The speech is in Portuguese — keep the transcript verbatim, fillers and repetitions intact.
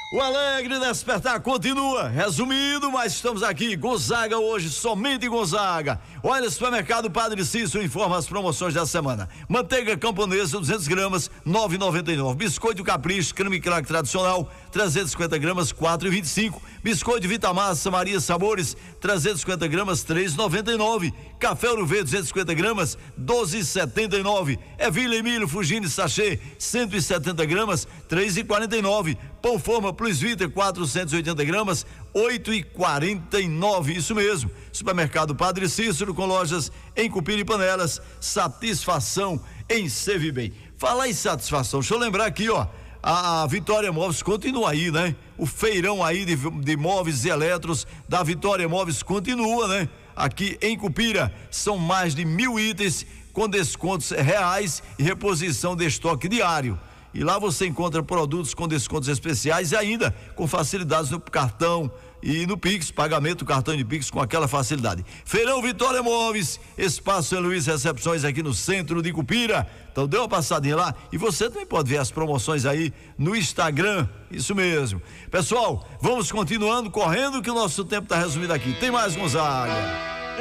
O Alegre Despertar continua, resumindo, mas estamos aqui, Gonzaga hoje, somente Gonzaga. Olha, supermercado Padre Cícero informa as promoções da semana. Manteiga camponesa, duzentas gramas, nove reais e noventa e nove centavos. Biscoito Capricho, creme crack tradicional, trezentas e cinquenta gramas, quatro reais e vinte e cinco centavos. Biscoito Vitamassa, Maria Sabores, trezentas e cinquenta gramas, três reais e noventa e nove centavos. Café Ouro Verde, duzentas e cinquenta gramas, doze reais e setenta e nove centavos. Ervilha Emílio Fugini Sachê, cento e setenta gramas, três reais e quarenta e nove centavos. Pão Forma Plus Vita, quatrocentas e oitenta gramas, oito reais e quarenta e nove centavos. Isso mesmo. Supermercado Padre Cícero, com lojas em Cupira e Panelas. Satisfação em Servir Bem. Falar em satisfação, deixa eu lembrar aqui, ó. A Vitória Móveis continua aí, né? O feirão aí de, de móveis e eletros da Vitória Móveis continua, né? Aqui em Cupira são mais de mil itens com descontos reais e reposição de estoque diário. E lá você encontra produtos com descontos especiais e ainda com facilidades no cartão e no Pix, pagamento do cartão de Pix com aquela facilidade. Feirão Vitória Móveis, Espaço São Luís Recepções aqui no centro de Cupira. Então dê uma passadinha lá e você também pode ver as promoções aí no Instagram, isso mesmo. Pessoal, vamos continuando, correndo que o nosso tempo está resumido aqui. Tem mais, Gonzaga.